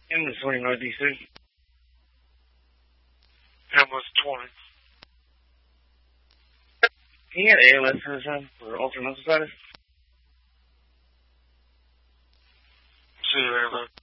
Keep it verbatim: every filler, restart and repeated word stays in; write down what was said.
In the swing O D C. How much twenty? He had A L S in his hand for ultra muscle status. See you later.